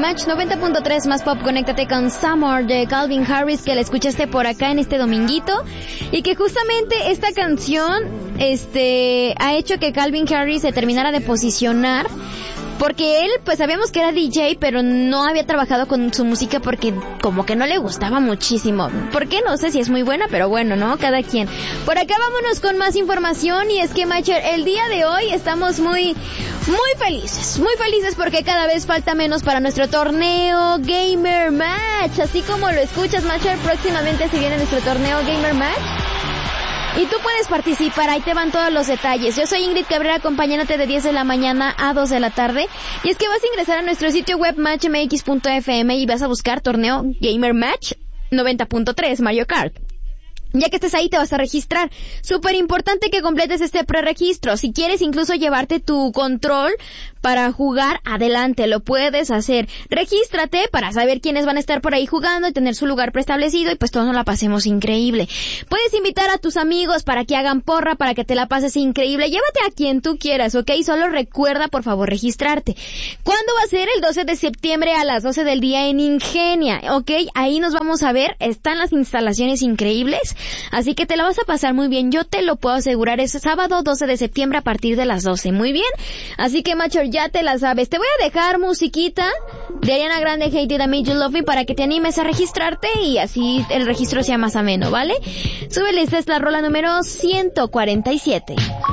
Match 90.3 más pop. Conéctate con Summer de Calvin Harris, que la escuchaste por acá en este dominguito, y que justamente esta canción ha hecho que Calvin Harris se terminara de posicionar, porque él, pues sabíamos que era DJ, pero no había trabajado con su música porque como que no le gustaba muchísimo. ¿Por qué? No sé si es muy buena, pero bueno, ¿no? Cada quien. Por acá vámonos con más información, y es que, Matcher, el día de hoy estamos muy felices porque cada vez falta menos para nuestro torneo Gamer Match. Así como lo escuchas, Matcher, próximamente se viene nuestro torneo Gamer Match. Y tú puedes participar, ahí te van todos los detalles. Yo soy Ingrid Cabrera, acompañándote de 10 de la mañana a 2 de la tarde. Y es que vas a ingresar a nuestro sitio web matchmx.fm y vas a buscar torneo Gamer Match 90.3 Mario Kart. Ya que estés ahí, te vas a registrar. Súper importante que completes este preregistro. Si quieres incluso llevarte tu control para jugar, adelante, lo puedes hacer. Regístrate para saber quiénes van a estar por ahí jugando y tener su lugar preestablecido, y pues todos nos la pasemos increíble. Puedes invitar a tus amigos para que hagan porra, para que te la pases increíble. Llévate a quien tú quieras, ¿ok? Solo recuerda, por favor, registrarte. ¿Cuándo va a ser? El 12 de septiembre a las 12 del día en Ingenia, ¿ok? Ahí nos vamos a ver. Están las instalaciones increíbles, así que te la vas a pasar muy bien. Yo te lo puedo asegurar. Es sábado 12 de septiembre a partir de las 12. Muy bien. Así que, macho, ya te la sabes. Te voy a dejar musiquita de Ariana Grande, Hate It, I Made You Love Me, para que te animes a registrarte y así el registro sea más ameno, ¿vale? Súbele, esta es la rola número 147.